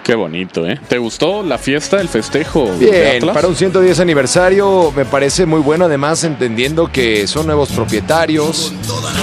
Qué bonito, ¿eh? ¿Te gustó la fiesta, el festejo de Bien, Atlas? para un 110 aniversario me parece muy bueno, además entendiendo que son nuevos propietarios,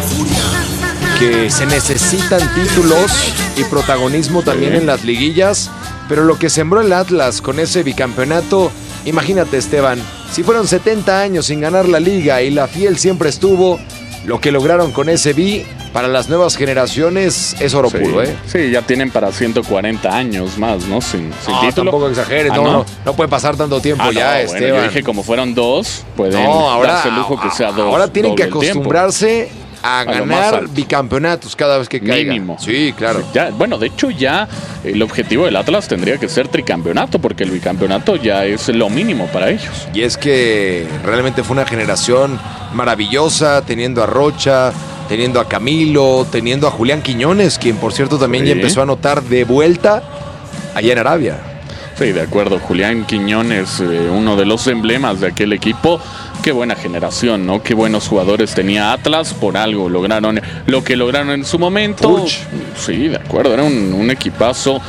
que se necesitan títulos y protagonismo también en las liguillas, pero lo que sembró el Atlas con ese bicampeonato, imagínate, Esteban, si fueron 70 años sin ganar la liga y la fiel siempre estuvo, lo que lograron con ese bi para las nuevas generaciones es oro puro, ¿eh? Sí, ya tienen para 140 años más, ¿no? Sin título. Tampoco exageres, no puede pasar tanto tiempo ya, no, Esteban. Bueno, yo dije como fueron dos, pueden darse el lujo que sea dos. Ahora tienen que doble el tiempo. acostumbrarse a lo más ganar alto. bicampeonatos cada vez que caiga. Mínimo. Sí, claro. Ya, bueno, de hecho ya el objetivo del Atlas tendría que ser tricampeonato, porque el bicampeonato ya es lo mínimo para ellos. Y es que realmente fue una generación maravillosa, teniendo a Rocha, teniendo a Camilo, teniendo a Julián Quiñones, quien por cierto también ya empezó a anotar de vuelta allá en Arabia. Sí, de acuerdo. Julián Quiñones, uno de los emblemas de aquel equipo. Qué buena generación, ¿no? Qué buenos jugadores tenía Atlas. Por algo lograron lo que lograron en su momento. Puch. Sí, de acuerdo. Era un equipazo.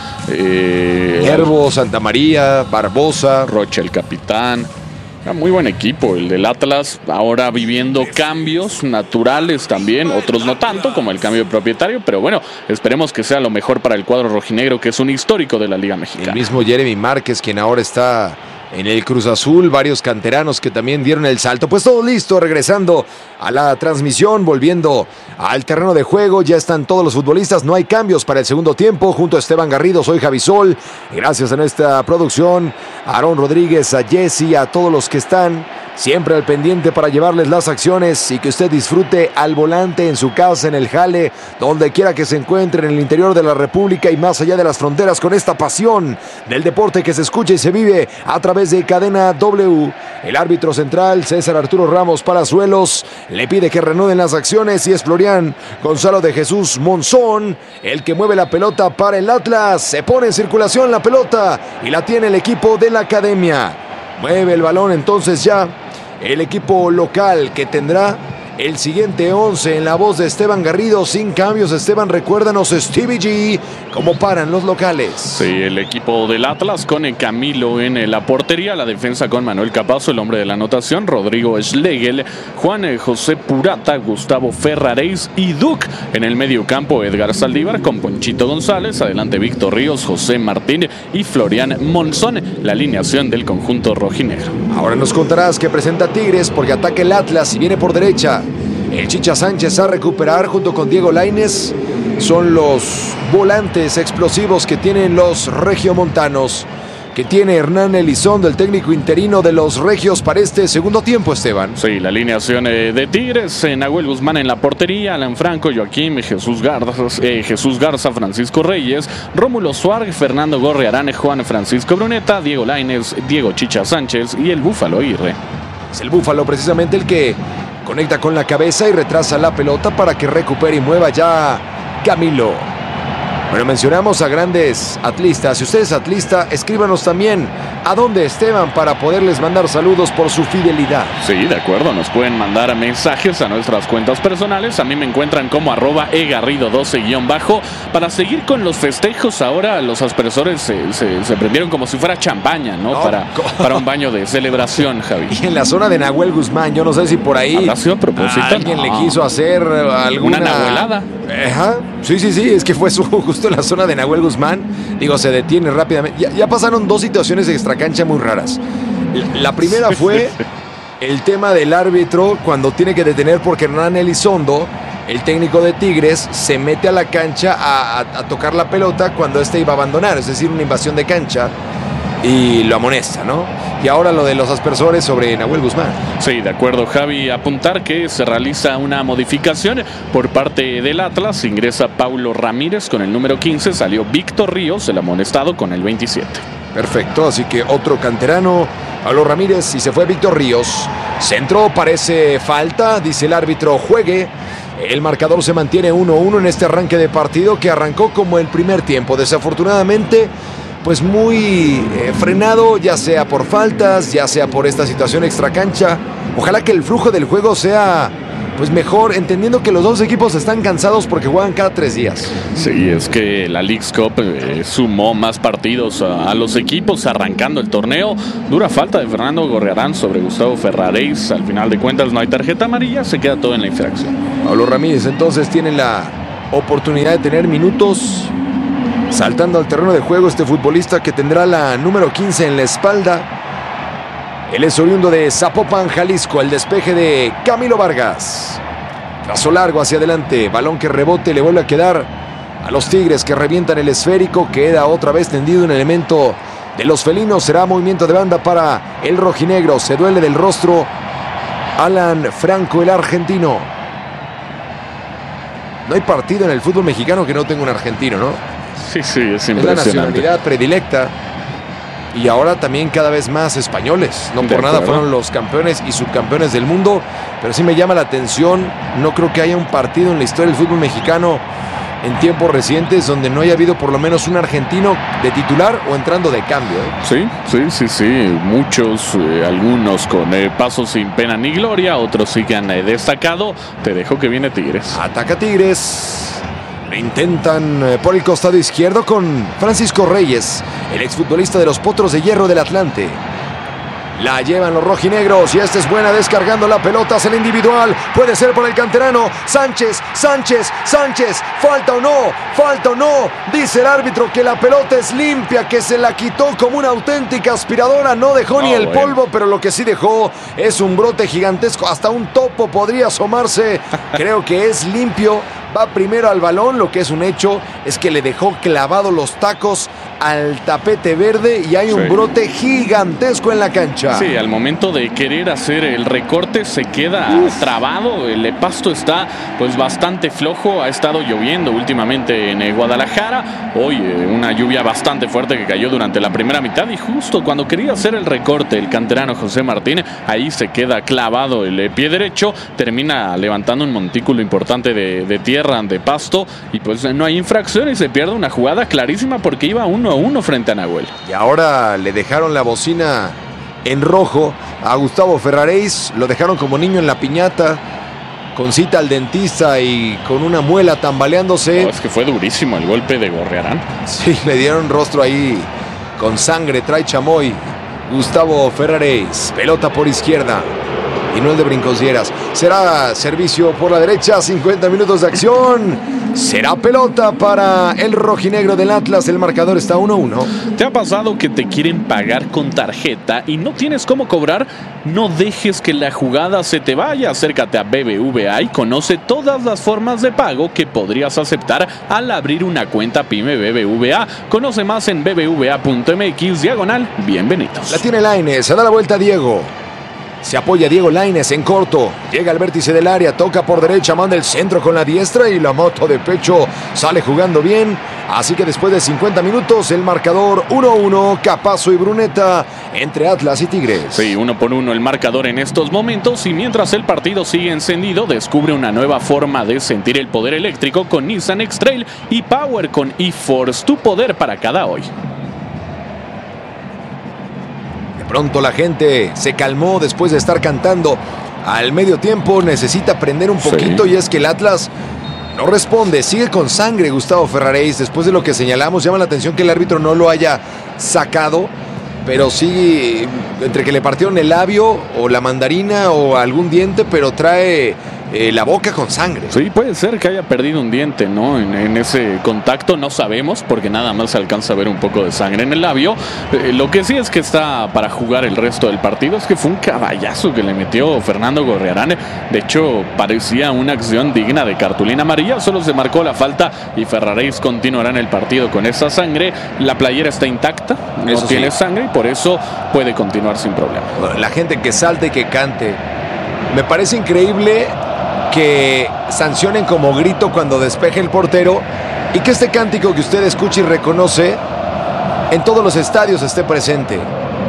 Nervo, Santa María, Barbosa. Rocha, el capitán. Era muy buen equipo el del Atlas, ahora viviendo cambios naturales también, otros no tanto como el cambio de propietario, pero bueno, esperemos que sea lo mejor para el cuadro rojinegro, que es un histórico de la Liga Mexicana. El mismo Jeremy Márquez, quien ahora está en el Cruz Azul, varios canteranos que también dieron el salto. Pues todo listo, regresando a la transmisión, volviendo al terreno de juego. Ya están todos los futbolistas, no hay cambios para el segundo tiempo. Junto a Esteban Garrido, soy Javi Sol. Gracias a nuestra producción, a Aarón Rodríguez, a Jesse, a todos los que están siempre al pendiente para llevarles las acciones y que usted disfrute al volante en su casa, en el jale, donde quiera que se encuentre en el interior de la República y más allá de las fronteras, con esta pasión del deporte que se escucha y se vive a través de Cadena W. El árbitro central, César Arturo Ramos Palazuelos, le pide que reanuden las acciones y es Florian Gonzalo de Jesús Monzón el que mueve la pelota para el Atlas. Se pone en circulación la pelota y la tiene el equipo de la academia. Mueve el balón entonces ya el equipo local, que tendrá el siguiente 11 en la voz de Esteban Garrido. Sin cambios, Esteban, recuérdanos, Stevie G, cómo paran los locales. Sí, el equipo del Atlas con Camilo en la portería, la defensa con Manuel Capazo, el hombre de la anotación, Rodrigo Schlegel, Juan José Purata, Gustavo Ferraréis y Duc. En el medio campo, Edgar Saldívar con Ponchito González, adelante Víctor Ríos, José Martín y Florian Monzón, la alineación del conjunto rojinegro. Ahora nos contarás qué presenta Tigres, porque ataca el Atlas y viene por derecha. El Chicha Sánchez a recuperar junto con Diego Lainez. Son los volantes explosivos que tienen los regiomontanos, que tiene Hernán Elizondo, el técnico interino de los regios para este segundo tiempo, Esteban. Sí, la alineación de Tigres, Nahuel Guzmán en la portería, Alan Franco, Joaquín, Jesús Garza, Francisco Reyes, Rómulo Suárez, Fernando Gorriarán, Juan Francisco Bruneta, Diego Lainez, Diego Chicha Sánchez y el Búfalo Aguirre. Es el Búfalo precisamente el que conecta con la cabeza y retrasa la pelota para que recupere y mueva ya Camilo. Bueno, mencionamos a grandes atlistas. Si usted es atlista, escríbanos también a dónde, Esteban, para poderles mandar saludos por su fidelidad. Sí, de acuerdo, nos pueden mandar mensajes a nuestras cuentas personales. A mí me encuentran como @egarrido12_ para seguir con los festejos. Ahora los aspersores se prendieron como si fuera champaña, ¿no? Para un baño de celebración, Javi. Y en la zona de Nahuel Guzmán, yo no sé si por ahí ¿habrá sido a propósito? alguien le quiso hacer alguna ¿Una nahuelada? Ajá. Sí, es que fue justo en la zona de Nahuel Guzmán. Digo, se detiene rápidamente. Ya pasaron dos situaciones de extracancha muy raras. La primera fue el tema del árbitro cuando tiene que detener porque Hernán Elizondo, el técnico de Tigres, se mete a la cancha a tocar la pelota cuando éste iba a abandonar, es decir, una invasión de cancha, y lo amonesta, ¿no? Y ahora lo de los aspersores sobre Nahuel Guzmán. Sí, de acuerdo, Javi. Apuntar que se realiza una modificación por parte del Atlas. Ingresa Paulo Ramírez con el número 15. Salió Víctor Ríos, el amonestado, con el 27. Perfecto, así que otro canterano, Paulo Ramírez, y se fue Víctor Ríos. Centro, parece falta, dice el árbitro, juegue. El marcador se mantiene 1-1 en este arranque de partido que arrancó como el primer tiempo. Desafortunadamente, pues muy frenado, ya sea por faltas, ya sea por esta situación extracancha. Ojalá que el flujo del juego sea pues mejor, entendiendo que los dos equipos están cansados porque juegan cada 3 días. Sí, es que la Leagues Cup sumó más partidos a los equipos arrancando el torneo. Dura falta de Fernando Gorriarán sobre Gustavo Ferraréis. Al final de cuentas no hay tarjeta amarilla, se queda todo en la infracción. Pablo Ramírez entonces tiene la oportunidad de tener minutos saltando al terreno de juego este futbolista que tendrá la número 15 en la espalda. Él es oriundo de Zapopan, Jalisco. El despeje de Camilo Vargas. Trazo largo hacia adelante. Balón que rebote, le vuelve a quedar a los Tigres que revientan el esférico. Queda otra vez tendido un elemento de los felinos. Será movimiento de banda para el rojinegro. Se duele del rostro Alan Franco, el argentino. No hay partido en el fútbol mexicano que no tenga un argentino, ¿no? Sí, es impresionante. Es la nacionalidad predilecta. Y ahora también cada vez más españoles. No por nada fueron los campeones y subcampeones del mundo. Pero sí me llama la atención. No creo que haya un partido en la historia del fútbol mexicano en tiempos recientes donde no haya habido por lo menos un argentino de titular o entrando de cambio. Sí. Muchos, algunos con pasos sin pena ni gloria. Otros sí que han destacado. Te dejo que viene Tigres. Ataca Tigres. Lo intentan por el costado izquierdo con Francisco Reyes, el exfutbolista de los Potros de Hierro del Atlante. La llevan los rojinegros y esta es buena descargando la pelota hacia el individual. Puede ser por el canterano. Sánchez. Falta o no. Dice el árbitro que la pelota es limpia, que se la quitó como una auténtica aspiradora. No dejó ni el polvo, pero lo que sí dejó es un brote gigantesco. Hasta un topo podría asomarse. Creo que es limpio. Va primero al balón, lo que es un hecho es que le dejó clavado los tacos al tapete verde y hay un brote gigantesco en la cancha. Sí, al momento de querer hacer el recorte se queda trabado. El pasto está pues bastante flojo. Ha estado lloviendo últimamente en Guadalajara. Hoy una lluvia bastante fuerte que cayó durante la primera mitad y justo cuando quería hacer el recorte el canterano José Martín, ahí se queda clavado el pie derecho. Termina levantando un montículo importante de tierra, de pasto, y pues no hay infracción y se pierde una jugada clarísima porque iba 1-1 frente a Nahuel. Y ahora le dejaron la bocina en rojo a Gustavo Ferraréis, lo dejaron como niño en la piñata, con cita al dentista y con una muela tambaleándose. Es que fue durísimo el golpe de Gorriarán. Sí, le dieron rostro ahí con sangre, trae chamoy. Gustavo Ferraréis, pelota por izquierda. Y no el de Brincosieras. Será servicio por la derecha, 50 minutos de acción. Será pelota para el rojinegro del Atlas. El marcador está 1-1. ¿Te ha pasado que te quieren pagar con tarjeta y no tienes cómo cobrar? No dejes que la jugada se te vaya. Acércate a BBVA y conoce todas las formas de pago que podrías aceptar al abrir una cuenta PYME BBVA. Conoce más en bbva.mx/bienvenidos. La tiene Lainez, se da la vuelta a Diego. Se apoya Diego Lainez en corto. Llega al vértice del área, toca por derecha, manda el centro con la diestra y la moto de pecho sale jugando bien. Así que después de 50 minutos, el marcador 1-1, Capazo y Bruneta entre Atlas y Tigres. Sí, 1-1 el marcador en estos momentos y mientras el partido sigue encendido, descubre una nueva forma de sentir el poder eléctrico con Nissan X-Trail y Power con eForce, tu poder para cada hoy. Pronto la gente se calmó después de estar cantando al medio tiempo. Necesita prender un poquito y es que el Atlas no responde. Sigue con sangre Gustavo Ferraréis. Después de lo que señalamos, llama la atención que el árbitro no lo haya sacado. Pero sí, entre que le partieron el labio o la mandarina o algún diente, pero trae la boca con sangre. Sí, puede ser que haya perdido un diente, ¿no? En ese contacto no sabemos porque nada más se alcanza a ver un poco de sangre en el labio. Lo que sí es que está para jugar el resto del partido. Es que fue un caballazo que le metió Fernando Gorriarán. De hecho, parecía una acción digna de cartulina amarilla. Solo se marcó la falta y Ferraréis continuará en el partido con esa sangre. La playera está intacta, no tiene sangre y por eso puede continuar sin problema. La gente que salte y que cante. Me parece increíble que sancionen como grito cuando despeje el portero y que este cántico que usted escucha y reconoce en todos los estadios esté presente.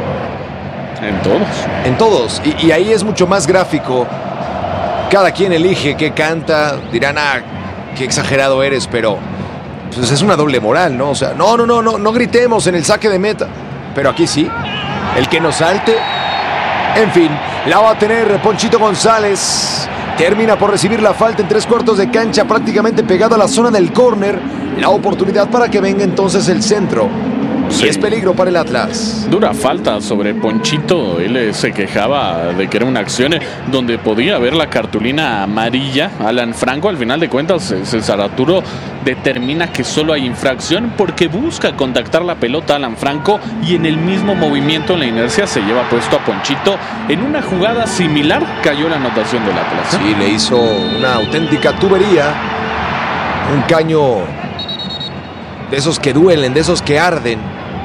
En todos. Y ahí es mucho más gráfico. Cada quien elige qué canta. Dirán, qué exagerado eres, pero pues es una doble moral, ¿no? O sea, no gritemos en el saque de meta. Pero aquí sí. El que no salte. En fin, la va a tener Ponchito González. termina por recibir la falta en 3/4 de cancha, prácticamente pegado a la zona del córner. La oportunidad para que venga entonces el centro. Sí. Y es peligro para el Atlas. Dura falta sobre Ponchito. Él se quejaba de que era una acción donde podía haber la cartulina amarilla. Alan Franco, al final de cuentas, César Arturo determina que solo hay infracción porque busca contactar la pelota a Alan Franco y en el mismo movimiento, en la inercia, se lleva puesto a Ponchito. En una jugada similar cayó la anotación del Atlas. Sí, le hizo una auténtica tubería. Un caño de esos que duelen, de esos que arden.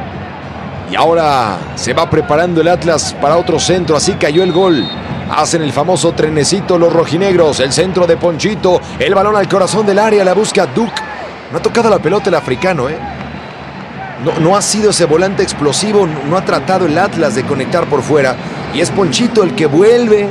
Y ahora se va preparando el Atlas para otro centro. Así cayó el gol. Hacen el famoso trenecito los rojinegros. El centro de Ponchito. El balón al corazón del área. La busca Duke. No ha tocado la pelota el africano, No ha sido ese volante explosivo. No ha tratado el Atlas de conectar por fuera. Y es Ponchito el que vuelve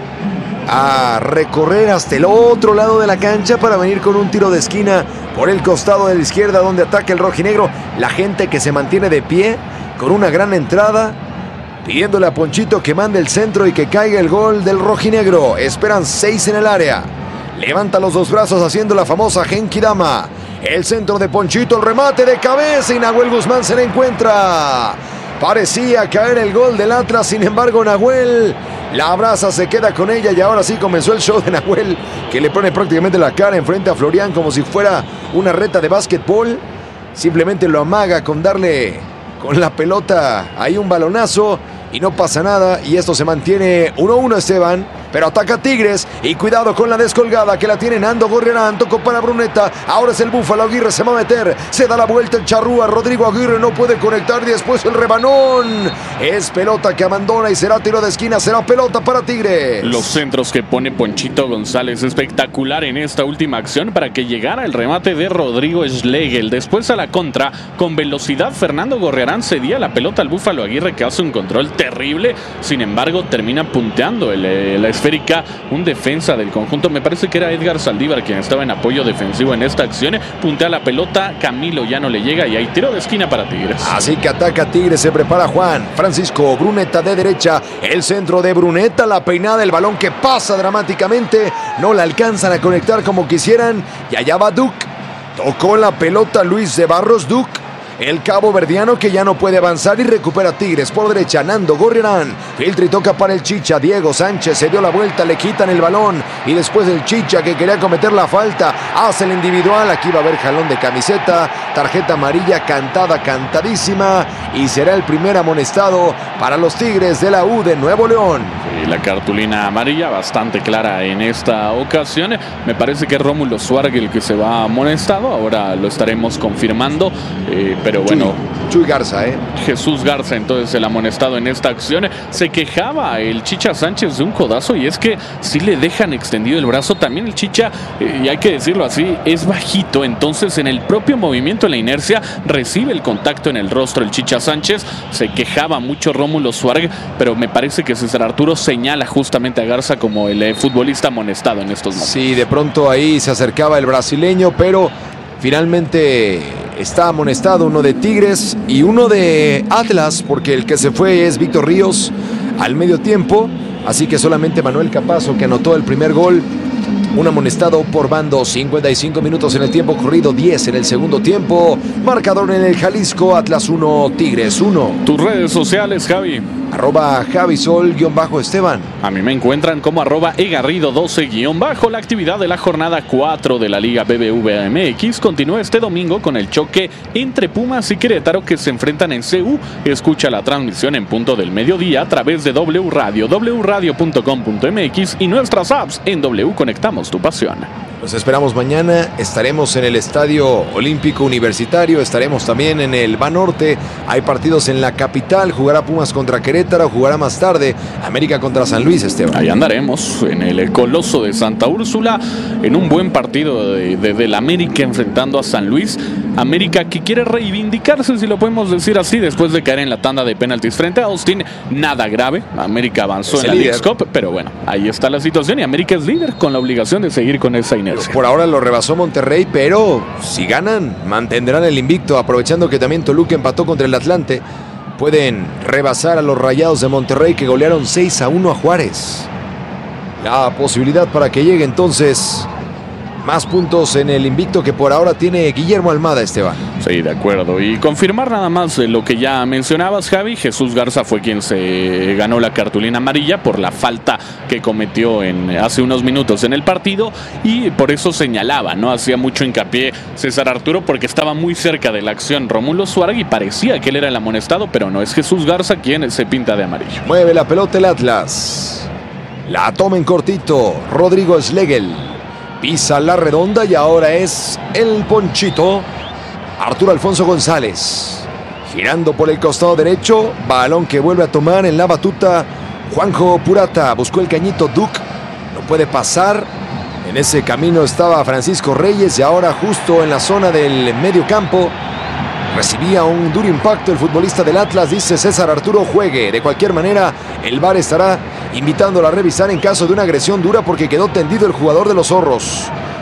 a recorrer hasta el otro lado de la cancha para venir con un tiro de esquina por el costado de la izquierda donde ataca el rojinegro. La gente que se mantiene de pie con una gran entrada, pidiéndole a Ponchito que mande el centro y que caiga el gol del rojinegro. Esperan 6 en el área. Levanta los dos brazos haciendo la famosa Genki Dama. El centro de Ponchito, el remate de cabeza y Nahuel Guzmán se la encuentra. Parecía caer el gol del Atlas, sin embargo Nahuel la abraza, se queda con ella y ahora sí comenzó el show de Nahuel, que le pone prácticamente la cara enfrente a Florian como si fuera una reta de básquetbol. Simplemente lo amaga con darle con la pelota ahí un balonazo y no pasa nada y esto se mantiene 1-1, Esteban. Pero ataca Tigres y cuidado con la descolgada que la tiene Nando Gorriarán. Tocó para Bruneta. Ahora es el Búfalo Aguirre. Se va a meter. Se da la vuelta el charrúa. Rodrigo Aguirre no puede conectar. Y después el rebanón. Es pelota que abandona y será tiro de esquina. Será pelota para Tigres. Los centros que pone Ponchito González. Espectacular en esta última acción para que llegara el remate de Rodrigo Schlegel. Después a la contra. Con velocidad Fernando Gorriarán cedía la pelota al Búfalo Aguirre, que hace un control terrible. Sin embargo termina punteando la esférica. Un defensa del conjunto, me parece que era Edgar Saldívar quien estaba en apoyo defensivo en esta acción, puntea la pelota, Camilo ya no le llega y hay tiro de esquina para Tigres. Así que ataca Tigres, se prepara Juan Francisco Bruneta de derecha, el centro de Bruneta, la peinada, el balón que pasa dramáticamente, no la alcanzan a conectar como quisieran y allá va Duke, tocó la pelota Luis de Barros Duke. El cabo verdiano que ya no puede avanzar y recupera Tigres por derecha. Nando Gorriarán filtra y toca para el Chicha. Diego Sánchez se dio la vuelta, le quitan el balón y después el Chicha que quería cometer la falta hace el individual. Aquí va a haber jalón de camiseta, tarjeta amarilla cantada, cantadísima y será el primer amonestado para los Tigres de la U de Nuevo León. Y la cartulina amarilla bastante clara en esta ocasión. Me parece que es Rómulo Suárez el que se va amonestado. Ahora lo estaremos confirmando. Pero bueno, Chuy Garza, Jesús Garza, entonces el amonestado en esta acción. Se quejaba el Chicha Sánchez de un codazo y es que si le dejan extendido el brazo, también el Chicha, y hay que decirlo así, es bajito, entonces en el propio movimiento, en la inercia, recibe el contacto en el rostro el Chicha Sánchez. Se quejaba mucho Rómulo Suárez, pero me parece que César Arturo señala justamente a Garza como el futbolista amonestado en estos momentos. Sí, de pronto ahí se acercaba el brasileño, pero finalmente está amonestado uno de Tigres y uno de Atlas, porque el que se fue es Víctor Ríos al medio tiempo, así que solamente Manuel Capazo, que anotó el primer gol. Un amonestado por bando, 55 minutos en el tiempo corrido, 10 en el segundo tiempo. Marcador en el Jalisco, Atlas 1, Tigres 1. Tus redes sociales, Javi. @Javisol_Esteban. A mí me encuentran como @Egarrido12_ La actividad de la jornada 4 de la Liga BBVA MX continúa este domingo con el choque entre Pumas y Querétaro que se enfrentan en CU. Escucha la transmisión en punto del mediodía a través de W Radio, wradio.com.mx y nuestras apps en W Conectamos tu pasión. Los esperamos mañana, estaremos en el Estadio Olímpico Universitario, estaremos también en el Banorte, hay partidos en la capital, jugará Pumas contra Querétaro, jugará más tarde América contra San Luis, Esteban. Ahí andaremos en el Coloso de Santa Úrsula, en un buen partido del América enfrentando a San Luis. América que quiere reivindicarse, si lo podemos decir así, después de caer en la tanda de penaltis frente a Austin. Nada grave, América avanzó en la Leagues Cup, pero bueno, ahí está la situación y América es líder con la obligación de seguir con esa inercia. Por ahora lo rebasó Monterrey, pero si ganan, mantendrán el invicto, aprovechando que también Toluca empató contra el Atlante. Pueden rebasar a los Rayados de Monterrey que golearon 6-1 a Juárez. la posibilidad para que llegue entonces más puntos en el invicto que por ahora tiene Guillermo Almada, Esteban. Sí, de acuerdo. Y confirmar nada más lo que ya mencionabas, Javi. Jesús Garza fue quien se ganó la cartulina amarilla por la falta que cometió hace unos minutos en el partido, y por eso señalaba, ¿no? Hacía mucho hincapié César Arturo porque estaba muy cerca de la acción Rómulo Suárez y parecía que él era el amonestado, pero no, es Jesús Garza quien se pinta de amarillo. Mueve la pelota el Atlas. La toma en cortito. Rodrigo Schlegel. Pisa la redonda y ahora es el Ponchito. Arturo Alfonso González. Girando por el costado derecho. Balón que vuelve a tomar en la batuta Juanjo Purata. Buscó el cañito Duke. No puede pasar. En ese camino estaba Francisco Reyes y ahora justo en la zona del medio campo recibía un duro impacto el futbolista del Atlas. Dice César Arturo, juegue. De cualquier manera, el VAR estará invitándolo a revisar en caso de una agresión dura porque quedó tendido el jugador de los Zorros.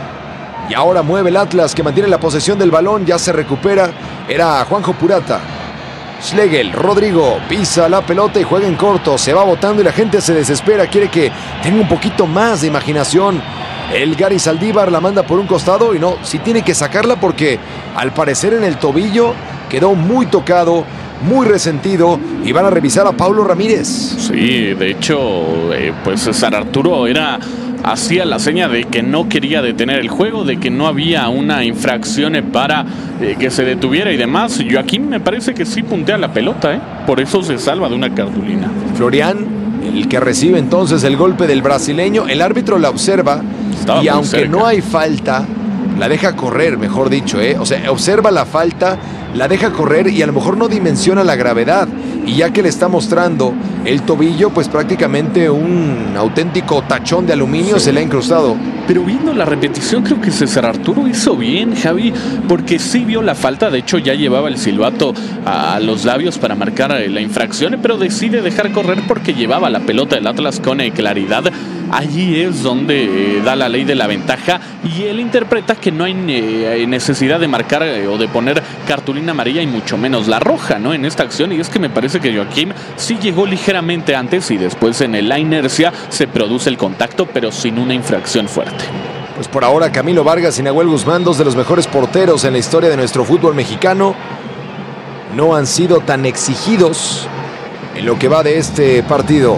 Y ahora mueve el Atlas, que mantiene la posesión del balón. Ya se recupera. Era Juanjo Purata. Schlegel, Rodrigo, pisa la pelota y juega en corto. Se va botando y la gente se desespera. Quiere que tenga un poquito más de imaginación. El Gary Saldívar la manda por un costado y no, sí tiene que sacarla porque al parecer en el tobillo quedó muy tocado, muy resentido, y van a revisar a Paulo Ramírez. Sí, de hecho, pues César Arturo hacía la seña de que no quería detener el juego, de que no había una infracción para que se detuviera y demás. Joaquín me parece que sí puntea la pelota, por eso se salva de una cartulina. Florian, el que recibe entonces el golpe del brasileño, el árbitro la observa. Estaba y aunque cerca. No hay falta, la deja correr, mejor dicho, O sea, observa la falta, la deja correr y a lo mejor no dimensiona la gravedad. Y ya que le está mostrando el tobillo, pues prácticamente un auténtico tachón de aluminio se le ha incrustado. Pero viendo la repetición, creo que César Arturo hizo bien, Javi, porque sí vio la falta. De hecho, ya llevaba el silbato a los labios para marcar la infracción, pero decide dejar correr porque llevaba la pelota del Atlas con claridad. Allí es donde da la ley de la ventaja y él interpreta que no hay necesidad de marcar o de poner cartulina amarilla y mucho menos la roja, ¿no? En esta acción, y es que me parece que Joaquín sí llegó ligeramente antes y después en la inercia se produce el contacto, pero sin una infracción fuerte. Pues por ahora Camilo Vargas y Nahuel Guzmán, dos de los mejores porteros en la historia de nuestro fútbol mexicano, no han sido tan exigidos en lo que va de este partido.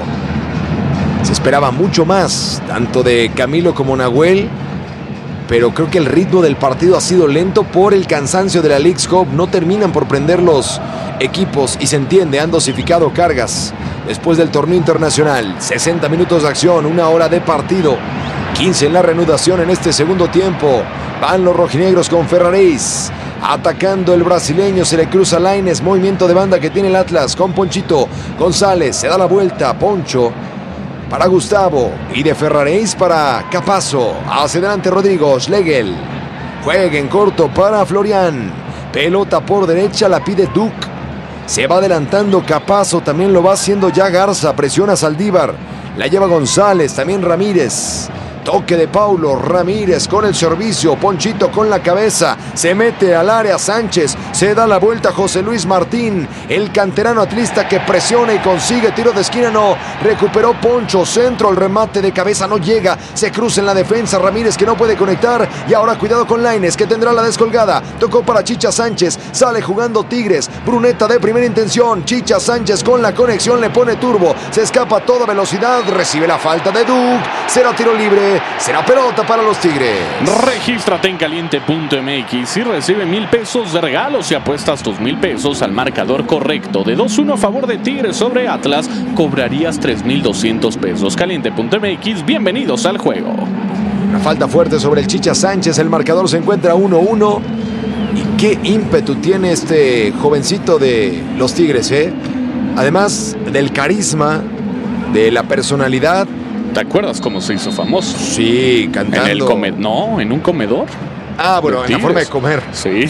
Se esperaba mucho más, tanto de Camilo como Nahuel, pero creo que el ritmo del partido ha sido lento por el cansancio de la Leagues Cup. No terminan por prender los equipos y se entiende, han dosificado cargas después del torneo internacional. 60 minutos de acción, 1 hora de partido, 15 en la reanudación en este segundo tiempo. Van los rojinegros con Ferraréis. Atacando el brasileño, se le cruza Lainez, movimiento de banda que tiene el Atlas con Ponchito González, se da la vuelta, Poncho para Gustavo y de Ferraréis para Capazo. Hacia adelante Rodrigo, Schlegel. Juega en corto para Florian. Pelota por derecha, la pide Duke. Se va adelantando Capazo, también lo va haciendo ya Garza. Presiona a Saldívar. La lleva González, también Ramírez. Toque de Paulo Ramírez con el servicio. Ponchito con la cabeza. Se mete al área Sánchez. Se da la vuelta José Luis Martín. El canterano atlista que presiona y consigue tiro de esquina. No. Recuperó Poncho. Centro. El remate de cabeza no llega. Se cruza en la defensa. Ramírez que no puede conectar. Y ahora cuidado con Lainez que tendrá la descolgada. Tocó para Chicha Sánchez. Sale jugando Tigres. Bruneta de primera intención. Chicha Sánchez con la conexión. Le pone turbo. Se escapa a toda velocidad. Recibe la falta de Duke. Será tiro libre. Será pelota para los Tigres. Regístrate en caliente.mx y recibe 1,000 pesos de regalo si apuestas tus 1,000 pesos al marcador correcto de 2-1 a favor de Tigres sobre Atlas. Cobrarías 3,200 pesos. Caliente.mx, bienvenidos al juego. Una falta fuerte sobre el Chicha Sánchez. El marcador se encuentra 1-1. Y qué ímpetu tiene este jovencito de los Tigres, Además del carisma, de la personalidad. ¿Te acuerdas cómo se hizo famoso? Sí, cantando. En un comedor. Ah, bueno, en la forma de comer. Sí.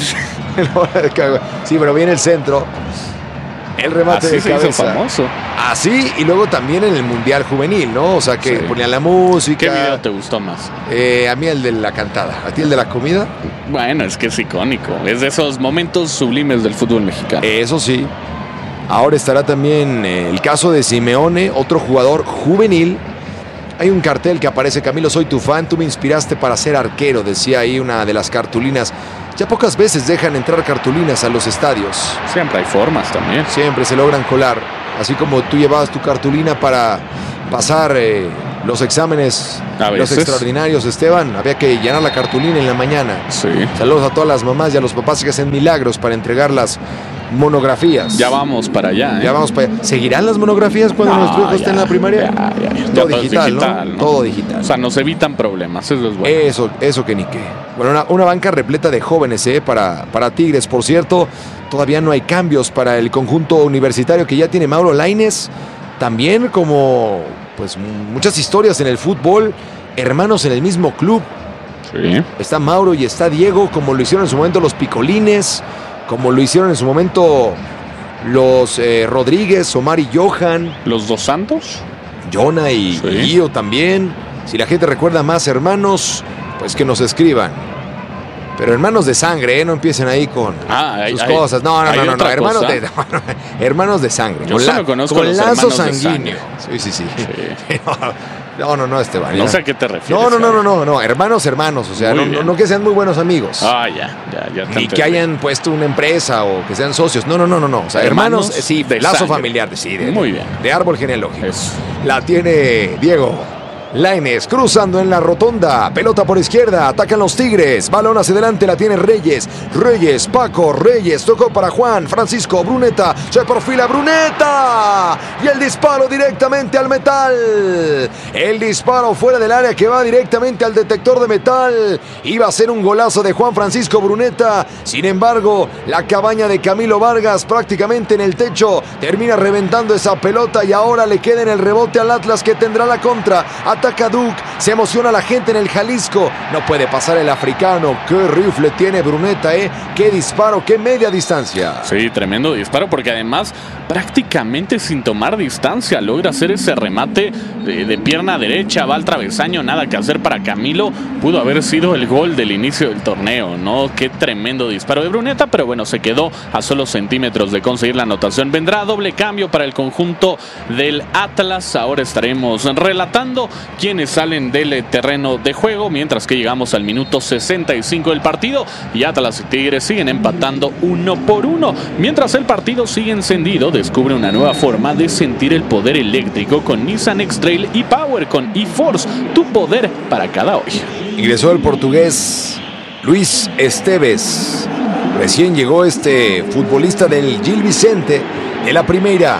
Sí, pero viene el centro. El remate de cabeza. Así se hizo famoso. Así, y luego también en el Mundial Juvenil, ¿no? O sea, que ponían la música. ¿Qué video te gustó más? A mí el de la cantada. ¿A ti el de la comida? Bueno, es que es icónico. Es de esos momentos sublimes del fútbol mexicano. Eso sí. Ahora estará también el caso de Simeone, otro jugador juvenil Hay un cartel que aparece: Camilo, soy tu fan, tú me inspiraste para ser arquero, decía ahí una de las cartulinas. Ya pocas veces dejan entrar cartulinas a los estadios. Siempre hay formas también. Siempre se logran colar. Así como tú llevabas tu cartulina para pasar los exámenes, los extraordinarios, Esteban, había que llenar la cartulina en la mañana. Sí. Saludos a todas las mamás y a los papás que hacen milagros para entregar las monografías. Ya vamos para allá, ¿eh? Ya vamos para allá. ¿Seguirán las monografías cuando nuestro hijo esté en la primaria? Todo digital, ¿no? Todo digital. O sea, nos evitan problemas, eso es bueno. Eso que ni qué. Bueno, una banca repleta de jóvenes, para Tigres. Por cierto, todavía no hay cambios para el conjunto universitario que ya tiene Mauro Lainez. También, como pues muchas historias en el fútbol, hermanos en el mismo club. Sí. Está Mauro y está Diego, como lo hicieron en su momento los Picolines, como lo hicieron en su momento los Rodríguez, Omar y Johan. ¿Los dos Santos? Jonah y Gio también. Si la gente recuerda más hermanos, pues que nos escriban. Pero hermanos de sangre, no empiecen ahí con sus cosas. No, hermanos de sangre. Yo solo conozco con los lazo hermanos sanguíneo. De Sí. No, Esteban. No sé a qué te refieres. No, hermanos, o sea, no que sean muy buenos amigos. Ya ni que hayan puesto una empresa o que sean socios. No. O sea, hermanos sí, de lazo sangre. Familiar, muy bien. De árbol genealógico. Eso. La tiene Diego Lainez cruzando en la rotonda, pelota por izquierda, atacan los Tigres, balón hacia adelante, la tiene Reyes, Paco Reyes, tocó para Juan Francisco Bruneta, se perfila Bruneta y el disparo directamente al metal, el disparo fuera del área que va directamente al detector de metal, iba a ser un golazo de Juan Francisco Bruneta, sin embargo la cabaña de Camilo Vargas prácticamente en el techo, termina reventando esa pelota y ahora le queda en el rebote al Atlas que tendrá la contra. Ataca Duke, se emociona la gente en el Jalisco, no puede pasar el africano. Qué rifle tiene Bruneta, qué disparo, qué media distancia. Sí, tremendo disparo, porque además prácticamente sin tomar distancia logra hacer ese remate de pierna derecha, va al travesaño, nada que hacer para Camilo. Pudo haber sido el gol del inicio del torneo, ¿no? Qué tremendo disparo de Bruneta, pero bueno, se quedó a solo centímetros de conseguir la anotación. Vendrá doble cambio para el conjunto del Atlas. Ahora estaremos relatando quienes salen del terreno de juego, mientras que llegamos al minuto 65 del partido y Atlas y Tigres siguen empatando 1-1. Mientras el partido sigue encendido, descubre una nueva forma de sentir el poder eléctrico con Nissan X-Trail e-Power con e-Force, tu poder para cada hoy. Ingresó el portugués Luis Esteves. Recién llegó este futbolista del Gil Vicente de la primera.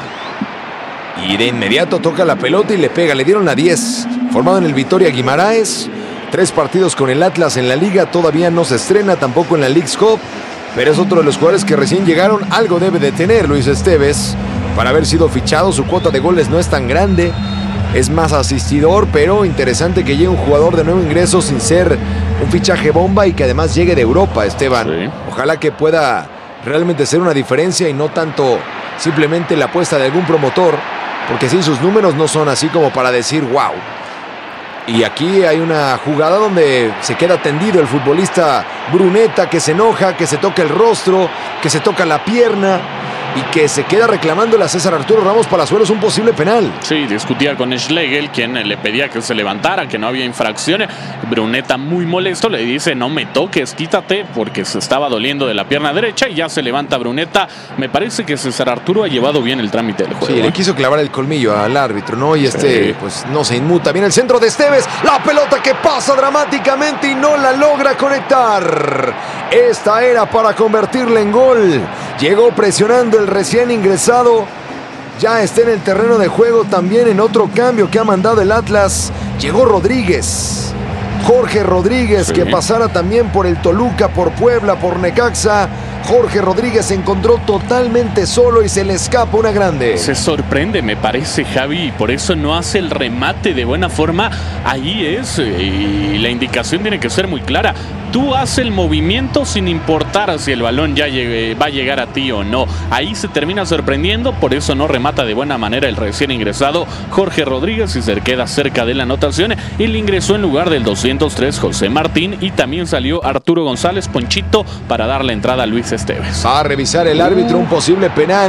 Y de inmediato toca la pelota y le pega. Le dieron la 10. Formado en el Vitória Guimaraes. 3 partidos con el Atlas en la liga. Todavía no se estrena, tampoco en la Leagues Cup. Pero es otro de los jugadores que recién llegaron. Algo debe de tener Luis Esteves para haber sido fichado. Su cuota de goles no es tan grande. Es más asistidor, pero interesante que llegue un jugador de nuevo ingreso sin ser un fichaje bomba y que además llegue de Europa, Esteban. Sí. Ojalá que pueda realmente ser una diferencia y no tanto simplemente la apuesta de algún promotor. Porque sí, sus números no son así como para decir wow. Y aquí hay una jugada donde se queda tendido el futbolista Bruneta, que se enoja, que se toca el rostro, que se toca la pierna y que se queda reclamándole a César Arturo Ramos Palazuelos un posible penal. Sí, discutía con Schlegel, quien le pedía que se levantara, que no había infracciones. Bruneta, muy molesto, le dice: no me toques, quítate, porque se estaba doliendo de la pierna derecha, y ya se levanta Bruneta. Me parece que César Arturo ha llevado bien el trámite del juego. Sí, le quiso clavar el colmillo al árbitro, ¿no? Y pues no se inmuta. Viene el centro de Esteves, la pelota que pasa dramáticamente y no la logra conectar. Esta era para convertirla en gol. Llegó presionando el recién ingresado. Ya está en el terreno de juego también en otro cambio que ha mandado el Atlas. Llegó Rodríguez. Jorge Rodríguez, que pasara también por el Toluca, por Puebla, por Necaxa. Jorge Rodríguez se encontró totalmente solo y se le escapa una grande. Se sorprende, me parece, Javi, y por eso no hace el remate de buena forma. Ahí es, y la indicación tiene que ser muy clara. Tú haces el movimiento sin importar si el balón ya va a llegar a ti o no. Ahí se termina sorprendiendo, por eso no remata de buena manera el recién ingresado Jorge Rodríguez y se queda cerca de la anotación. Él ingresó en lugar del 203 José Martín y también salió Arturo González Ponchito para darle entrada a Luis Esteves. Va a revisar el árbitro un posible penal.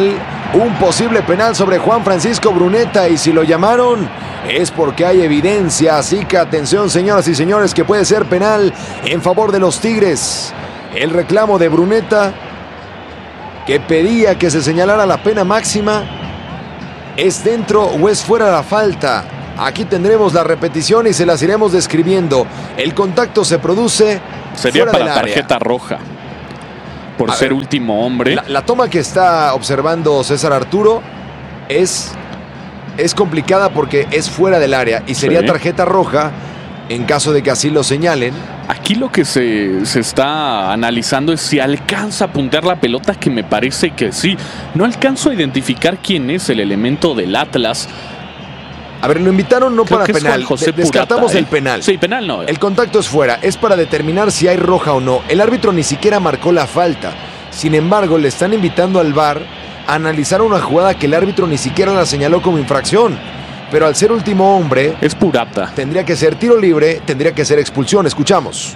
un posible penal sobre Juan Francisco Bruneta, y si lo llamaron es porque hay evidencia, así que atención, señoras y señores, que puede ser penal en favor de los Tigres. El reclamo de Bruneta, que pedía que se señalara la pena máxima, ¿es dentro o es fuera la falta? Aquí tendremos la repetición y se las iremos describiendo. El contacto se produce sería fuera para del área. tarjeta roja por ser último hombre. La toma que está observando César Arturo es complicada porque es fuera del área y sería tarjeta roja en caso de que así lo señalen. Aquí lo que se está analizando es si alcanza a puntear la pelota, que me parece que sí. No alcanzo a identificar quién es el elemento del Atlas. A ver, lo invitaron no Creo para penal. Descartamos Purata, el penal. Sí, penal no. El contacto es fuera. Es para determinar si hay roja o no. El árbitro ni siquiera marcó la falta. Sin embargo, le están invitando al VAR a analizar una jugada que el árbitro ni siquiera la señaló como infracción. Pero al ser último hombre, es Purata. Tendría que ser tiro libre, tendría que ser expulsión. Escuchamos.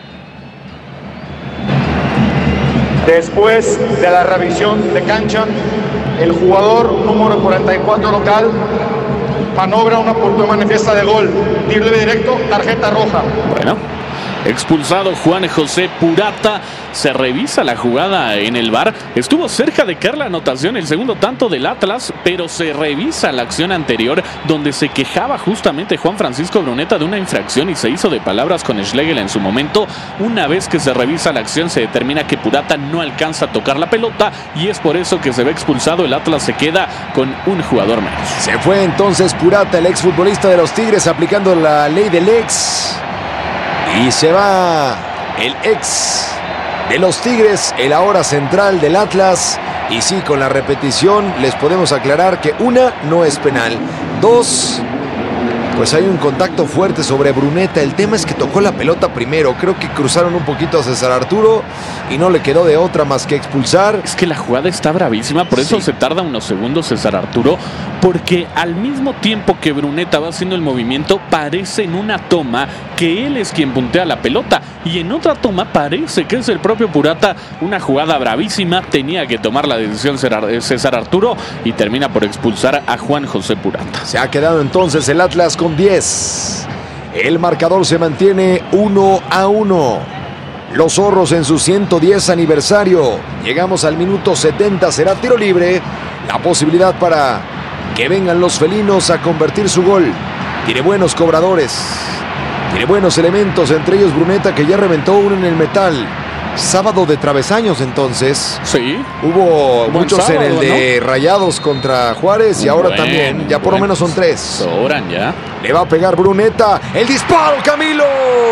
Después de la revisión de cancha, el jugador número 44 local maniobra una oportunidad manifiesta de gol. Tiro libre directo, tarjeta roja. Bueno, expulsado Juan José Purata. Se revisa la jugada en el VAR. Estuvo cerca de caer la anotación el segundo tanto del Atlas, pero se revisa la acción anterior donde se quejaba justamente Juan Francisco Bruneta de una infracción y se hizo de palabras con Schlegel en su momento. Una vez que se revisa la acción, se determina que Purata no alcanza a tocar la pelota y es por eso que se ve expulsado. El Atlas se queda con un jugador menos. Se fue entonces Purata, el exfutbolista de los Tigres, aplicando la ley del ex. Y se va el ex de los Tigres, el ahora central del Atlas. Y sí, con la repetición les podemos aclarar que una, no es penal. Dos, pues hay un contacto fuerte sobre Bruneta. El tema es que tocó la pelota primero. Creo que cruzaron un poquito a César Arturo y no le quedó de otra más que expulsar. Es que la jugada está bravísima, por eso se tarda unos segundos César Arturo, porque al mismo tiempo que Bruneta va haciendo el movimiento, parece en una toma que él es quien puntea la pelota y en otra toma parece que es el propio Purata. Una jugada bravísima, tenía que tomar la decisión César Arturo y termina por expulsar a Juan José Purata. Se ha quedado entonces el Atlas con 10. El marcador se mantiene 1-1. Los zorros en su 110 aniversario. Llegamos al minuto 70, será tiro libre. La posibilidad para que vengan los felinos a convertir su gol. Tiene buenos cobradores, tiene buenos elementos, entre ellos Bruneta, que ya reventó uno en el metal. Sábado de travesaños entonces. Sí. Hubo muchos sábado, en el de Rayados contra Juárez y ahora también. Ya por lo menos son 3. Sobran ya. Le va a pegar Bruneta. El disparo, Camilo.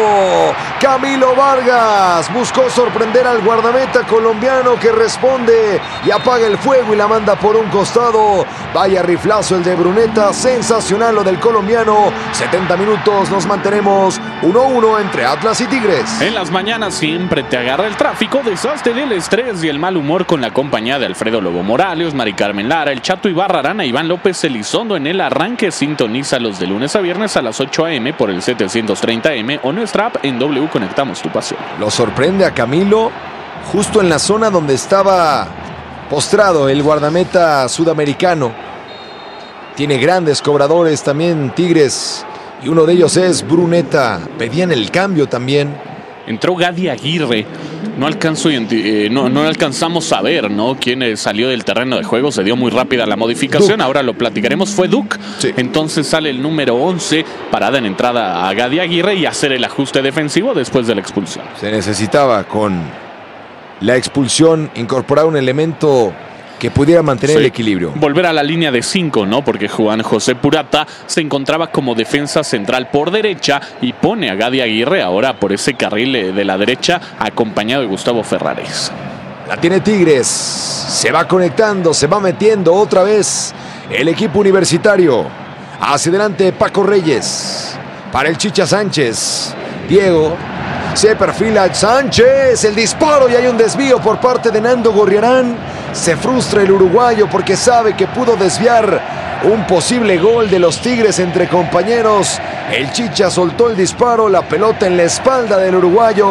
Camilo Vargas buscó sorprender al guardameta colombiano, que responde y apaga el fuego y la manda por un costado. Vaya riflazo el de Bruneta. Sensacional lo del colombiano. 70 minutos, nos mantenemos 1-1 entre Atlas y Tigres. En las mañanas siempre te agarra el tráfico, desastre del estrés y el mal humor con la compañía de Alfredo Lobo Morales, Mari Carmen Lara, el Chato Ibarra Arana, Iván López Elizondo en el arranque. Sintonízalos de lunes a viernes a las 8 a.m. por el 730M o nuestra app en W Conectamos Tu Pasión. Lo sorprende a Camilo justo en la zona donde estaba postrado el guardameta sudamericano. Tiene grandes cobradores también Tigres y uno de ellos es Bruneta. Pedían el cambio también. Entró Gadi Aguirre. No alcanzamos a ver, ¿no?, quién salió del terreno de juego. Se dio muy rápida la modificación. Duke. Ahora lo platicaremos. Fue Duke. Sí. Entonces sale el número 11 para dar entrada a Gadi Aguirre y hacer el ajuste defensivo después de la expulsión. Se necesitaba con la expulsión incorporar un elemento que pudiera mantener el equilibrio. Volver a la línea de 5, ¿no? Porque Juan José Purata se encontraba como defensa central por derecha y pone a Gadi Aguirre ahora por ese carril de la derecha, acompañado de Gustavo Ferrares. La tiene Tigres. Se va conectando, se va metiendo otra vez el equipo universitario. Hacia adelante Paco Reyes. Para el Chicha Sánchez. Diego. Se perfila Sánchez. El disparo y hay un desvío por parte de Nando Gorriarán. Se frustra el uruguayo porque sabe que pudo desviar un posible gol de los Tigres entre compañeros. El Chicha soltó el disparo, la pelota en la espalda del uruguayo.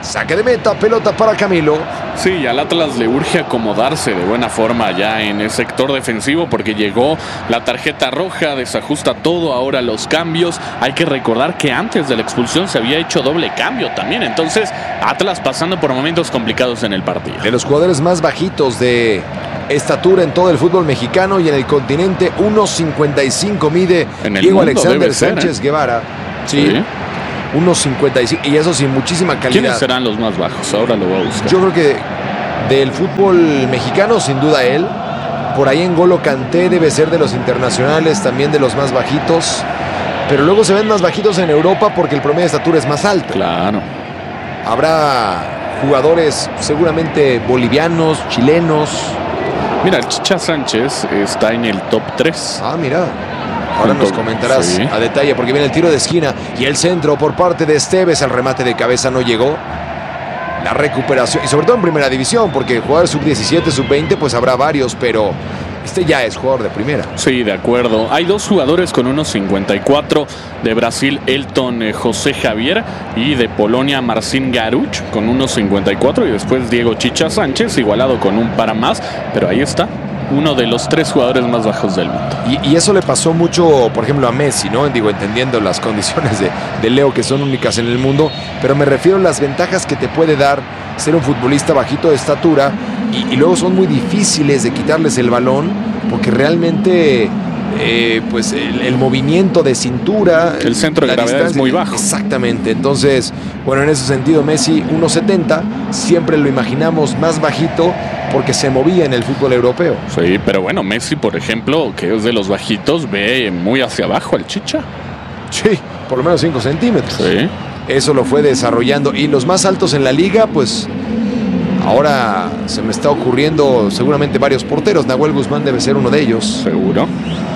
Saque de meta, pelota para Camilo. Sí, al Atlas le urge acomodarse de buena forma ya en el sector defensivo porque llegó la tarjeta roja, desajusta todo, ahora los cambios. Hay que recordar que antes de la expulsión se había hecho doble cambio también. Entonces, Atlas pasando por momentos complicados en el partido. De los jugadores más bajitos de estatura en todo el fútbol mexicano y en el continente, 1.55 mide Diego Alexander Sánchez Guevara. Sí. 1.55 y eso sin muchísima calidad. ¿Quiénes serán los más bajos? Ahora lo voy a buscar. Yo creo que del fútbol mexicano sin duda él. Por ahí N'Golo Kanté debe ser de los internacionales, también de los más bajitos. Pero luego se ven más bajitos en Europa porque el promedio de estatura es más alto. Claro. Habrá jugadores seguramente bolivianos, chilenos. Mira, el Chicha Sánchez está en el top 3. Ah, mira. Ahora nos comentarás a detalle porque viene el tiro de esquina y el centro por parte de Esteves. El remate de cabeza no llegó. La recuperación, y sobre todo en primera división, porque jugador sub-17, sub-20, pues habrá varios, pero este ya es jugador de primera. Sí, de acuerdo. Hay dos jugadores con 1.54. De Brasil, Elton José Javier. Y de Polonia, Marcin Garuch, con 1.54. Y después Diego Chicha Sánchez, igualado con un par más. Pero ahí está. Uno de los 3 jugadores más bajos del mundo. Y eso le pasó mucho, por ejemplo, a Messi, ¿no? Digo, entendiendo las condiciones de Leo que son únicas en el mundo, pero me refiero a las ventajas que te puede dar ser un futbolista bajito de estatura y luego son muy difíciles de quitarles el balón porque realmente pues el movimiento de cintura, el centro de gravedad es muy bajo. Exactamente. Entonces, bueno, en ese sentido Messi 1.70, siempre lo imaginamos más bajito porque se movía en el fútbol europeo. Sí, pero bueno, Messi, por ejemplo, que es de los bajitos, ve muy hacia abajo al Chicha. Sí, por lo menos 5 centímetros. Sí. Eso lo fue desarrollando. Y los más altos en la liga, pues ahora se me está ocurriendo seguramente varios porteros. Nahuel Guzmán debe ser uno de ellos. Seguro.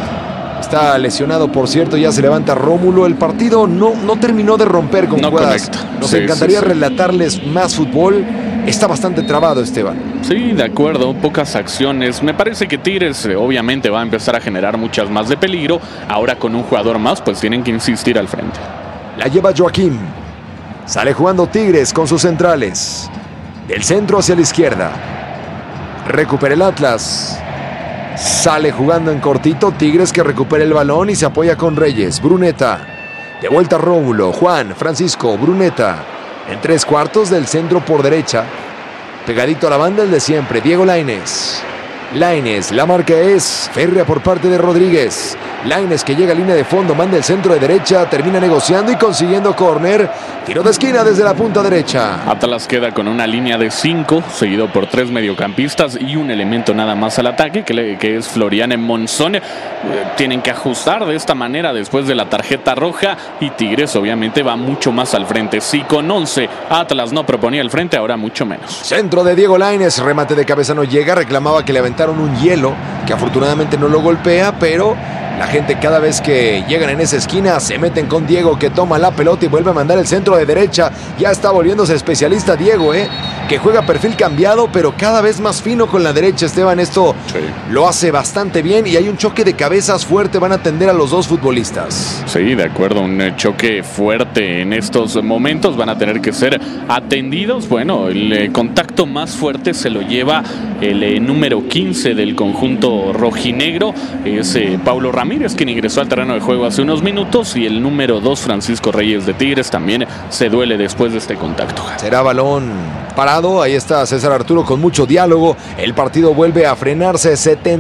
Está lesionado, por cierto, ya se levanta Rómulo. El partido no terminó de romper con jugadas. Nos encantaría relatarles más fútbol. Está bastante trabado, Esteban. Sí, de acuerdo, pocas acciones. Me parece que Tigres obviamente va a empezar a generar muchas más de peligro. Ahora con un jugador más, pues tienen que insistir al frente. La lleva Joaquín. Sale jugando Tigres con sus centrales. Del centro hacia la izquierda. Recupera el Atlas. Sale jugando en cortito Tigres, que recupera el balón y se apoya con Reyes. Bruneta. De vuelta Rómulo. Juan, Francisco, Bruneta. En 3/4 del centro por derecha. Pegadito a la banda el de siempre, Diego Lainez. Lainez, la marca es férrea por parte de Rodríguez. Lainez, que llega a línea de fondo, manda el centro de derecha, termina negociando y consiguiendo córner. Tiro de esquina desde la punta derecha. Atlas queda con una línea de 5, seguido por 3 mediocampistas y un elemento nada más al ataque, que es Florian Monzón. Tienen que ajustar de esta manera después de la tarjeta roja y Tigres obviamente va mucho más al frente. Si con 11 Atlas no proponía el frente, ahora mucho menos. Centro de Diego Lainez, remate de cabeza no llega, reclamaba que le aventaron un hielo, que afortunadamente no lo golpea, pero la gente cada vez que llegan en esa esquina se meten con Diego, que toma la pelota y vuelve a mandar el centro de derecha. Ya está volviéndose especialista Diego, que juega perfil cambiado, pero cada vez más fino con la derecha, Esteban. Esto lo hace bastante bien y hay un choque de cabezas fuerte. Van a atender a los dos futbolistas. Sí, de acuerdo, un choque fuerte en estos momentos. Van a tener que ser atendidos. Bueno, el contacto más fuerte se lo lleva el número 15 del conjunto rojinegro. Es Paulo Ramírez, quien ingresó al terreno de juego hace unos minutos, y el número 2, Francisco Reyes de Tigres, también se duele después de este contacto. Será balón parado. Ahí está César Arturo con mucho diálogo. El partido vuelve a frenarse.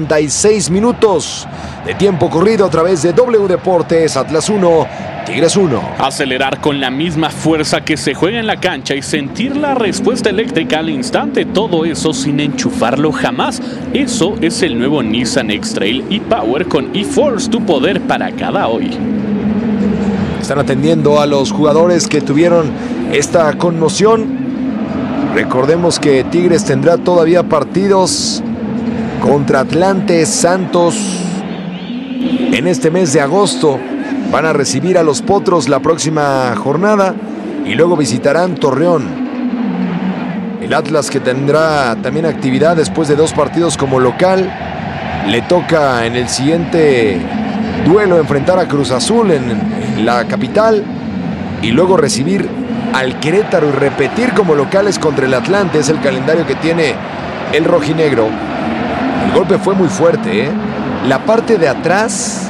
76 minutos de tiempo corrido a través de W Deportes. Atlas 1, Tigres 1. Acelerar con la misma fuerza que se juega en la cancha y sentir la respuesta eléctrica al instante. Todo eso sin enchufarlo jamás. Eso es el nuevo Nissan X-Trail e-Power con e-Force, tu poder para cada hoy. Están atendiendo a los jugadores que tuvieron esta conmoción. Recordemos que Tigres tendrá todavía partidos contra Atlante, Santos. En este mes de agosto van a recibir a los Potros la próxima jornada y luego visitarán Torreón. El Atlas, que tendrá también actividad después de 2 partidos como local, le toca en el siguiente duelo enfrentar a Cruz Azul en la capital y luego recibir al Querétaro y repetir como locales contra el Atlante. Es el calendario que tiene el rojinegro. El golpe fue muy fuerte, ¿eh? La parte de atrás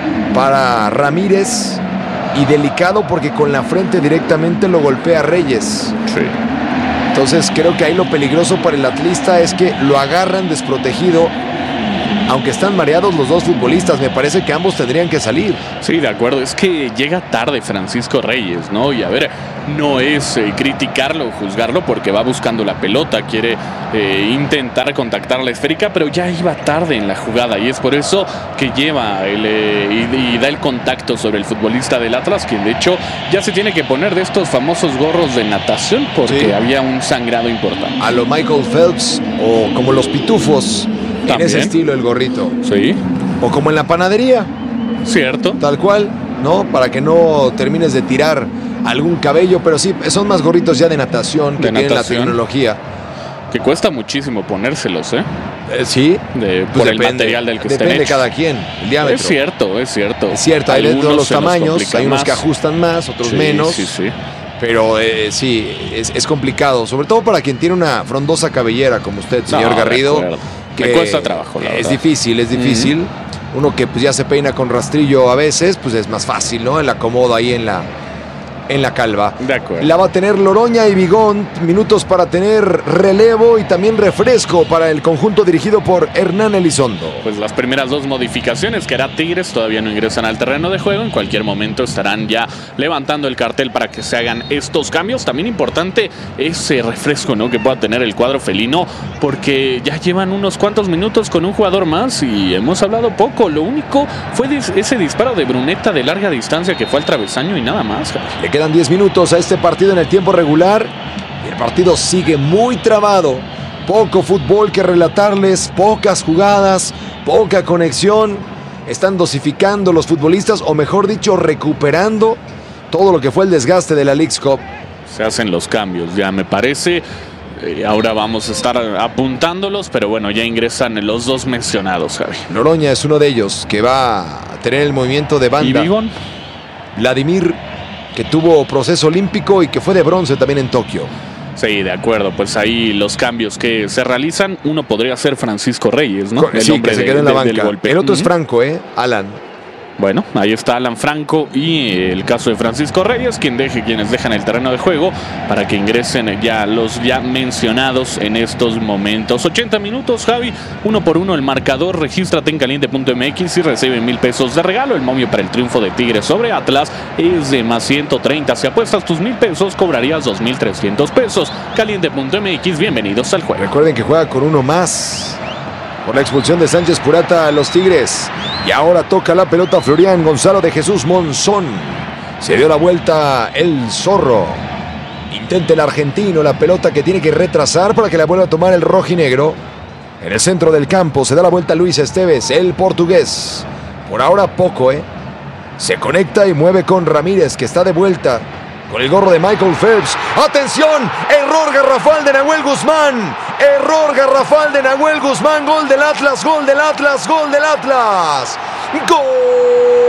para Ramírez y delicado porque con la frente directamente lo golpea Reyes. Sí. Entonces creo que ahí lo peligroso para el atlista es que lo agarran desprotegido. Aunque están mareados los dos futbolistas, me parece que ambos tendrían que salir. Sí, de acuerdo. Es que llega tarde Francisco Reyes, ¿no? Y a ver, no es criticarlo o juzgarlo porque va buscando la pelota, quiere intentar contactar la esférica, pero ya iba tarde en la jugada y es por eso que lleva y da el contacto sobre el futbolista del Atlas, quien de hecho ya se tiene que poner de estos famosos gorros de natación porque sí, había un sangrado importante. A lo Michael Phelps o como los pitufos. ¿También? En ese estilo el gorrito. Sí. O como en la panadería. Cierto. Tal cual, ¿no? Para que no termines de tirar algún cabello, pero sí, son más gorritos ya de natación que tienen la tecnología. Que cuesta muchísimo ponérselos, ¿eh? Sí. Por el material del que estén Depende de hechos. cada quien, el diámetro. Es cierto. Es cierto, hay de todos los tamaños, hay unos que ajustan más, otros menos. Sí. Pero sí, es complicado, sobre todo para quien tiene una frondosa cabellera como usted, señor Garrido. Me cuesta trabajo, la verdad. Es difícil. Uno que pues ya se peina con rastrillo a veces, pues es más fácil, ¿no? El acomodo ahí en la calva. De acuerdo. La va a tener Loroña y Bigón, minutos para tener relevo y también refresco para el conjunto dirigido por Hernán Elizondo. Pues las primeras dos modificaciones que hará Tigres todavía no ingresan al terreno de juego. En cualquier momento estarán ya levantando el cartel para que se hagan estos cambios. También importante ese refresco, ¿no?, que pueda tener el cuadro felino, porque ya llevan unos cuantos minutos con un jugador más y hemos hablado poco. Lo único fue ese disparo de Bruneta de larga distancia que fue al travesaño y nada más. Le quedan 10 minutos a este partido en el tiempo regular y el partido sigue muy trabado. Poco fútbol que relatarles, pocas jugadas, poca conexión. Están dosificando los futbolistas, o mejor dicho, recuperando todo lo que fue el desgaste de la Leagues Cup. Se hacen los cambios, ya me parece. Ahora vamos a estar apuntándolos, pero bueno, ya ingresan los dos mencionados, Javi. Loroña es uno de ellos que va a tener el movimiento de banda. ¿Y Bigón? Vladimir, que tuvo proceso olímpico y que fue de bronce también en Tokio. Sí, de acuerdo, pues ahí los cambios que se realizan, uno podría ser Francisco Reyes, ¿no? El hombre que se queda en la banca. Golpe. El otro es Franco, Alan. Bueno, ahí está Alan Franco y el caso de Francisco Reyes, quienes dejan el terreno de juego para que ingresen ya los ya mencionados en estos momentos. 80 minutos, Javi, 1-1 el marcador. Regístrate en caliente.mx y recibe 1,000 pesos de regalo. El momio para el triunfo de Tigres sobre Atlas es de más 130. Si apuestas tus 1,000 pesos, cobrarías 2,300 pesos. Caliente.mx, bienvenidos al juego. Recuerden que juega con uno más por la expulsión de Sánchez Purata a los Tigres. Y ahora toca la pelota Florian Gonzalo de Jesús Monzón. Se dio la vuelta el Zorro. Intenta el argentino la pelota que tiene que retrasar para que la vuelva a tomar el rojinegro. En el centro del campo se da la vuelta Luis Esteves, el portugués. Por ahora poco, Se conecta y mueve con Ramírez, que está de vuelta con el gorro de Michael Phelps. ¡Atención! Error garrafal de Nahuel Guzmán. Error garrafal de Nahuel Guzmán. Gol del Atlas, gol del Atlas, gol del Atlas. ¡Gol!